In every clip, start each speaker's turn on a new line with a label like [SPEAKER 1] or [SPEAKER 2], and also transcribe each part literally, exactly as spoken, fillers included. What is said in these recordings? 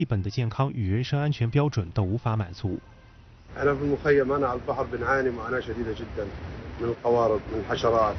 [SPEAKER 1] 基本的健康与人身安全标准都无法满足。
[SPEAKER 2] أنا في المخيم أنا على البحر بنعاني معاناة شديدة جدا من القوارض من الحشرات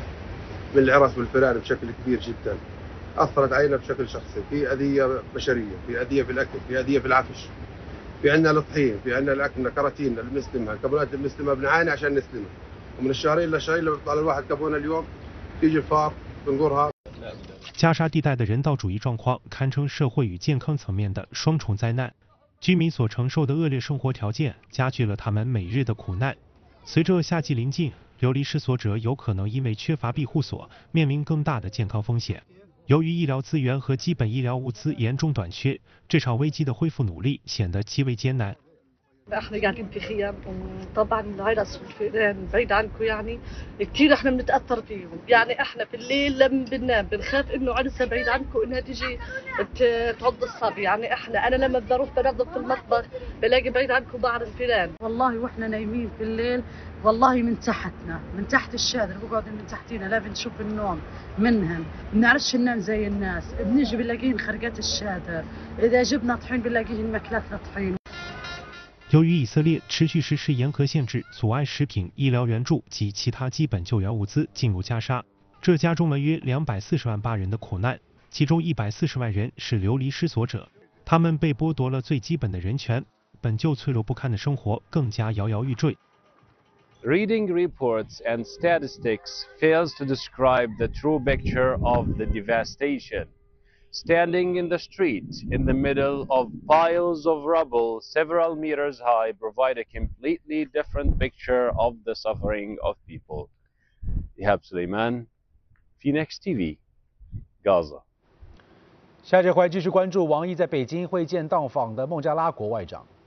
[SPEAKER 2] من العرس والفئران بشكل كبير جدا أثرت علينا بشكل شخصي في أذية بشرية في أذية في الأكل في أذية في العفش في عندنا الطحين في عندنا الأكل كراتين اللي بنستلمها الكابونات اللي بنستلمها بنعاني عشان نستلمها ومن الشهرين للشهرين لما بيطلع الواحد كابونة اليوم تيجي الفار تنقرها。
[SPEAKER 1] 加沙地带的人道主义状况堪称社会与健康层面的双重灾难，居民所承受的恶劣生活条件加剧了他们每日的苦难。随着夏季临近，流离失所者有可能因为缺乏庇护所，面临更大的健康风险。由于医疗资源和基本医疗物资严重短缺，这场危机的恢复努力显得极为艰难。
[SPEAKER 3] احنا قاعدين في خيام وطبعا العرس والفئران بعيد عنكم يعني كثير احنا بنتاثر فيهم يعني احنا في الليل لما بننام بنخاف انه عرسها بعيد عنكم انها تيجي تعض الصبي يعني احنا انا لما بدي اروح بنظف في المطبخ بلاقي بعيد عنكم بعض الفئران
[SPEAKER 4] والله واحنا نايمين في الليل والله من تحتنا من تحت الشادر بقعدوا من تحتينا لا بنشوف النوم منهم بنعرفش ننام زي الناس بنيجي بنلاقيهم خرقات الشادر اذا جبنا طحين بنلاقيهم مكلاتنا طحين
[SPEAKER 1] 由于以色列持续实施严格限制，阻碍食品、医疗援助及其他基本救援物资进入加沙，这加重了约两百四十万巴人的苦难，其中一百四十万人是流离失所者，他们被剥夺了最基本的人权，本就脆弱不堪的生活更加摇摇欲坠。
[SPEAKER 5] Reading reports and statistics fails to describe the true picture of the devastation. Standing in the street, in the middle of piles of rubble several meters high, provide a completely different picture of the suffering of people. Ihab Suleiman, Phoenix T V, Gaza.
[SPEAKER 6] 下这回继续关注王毅在北京会见到访的孟加拉国外长。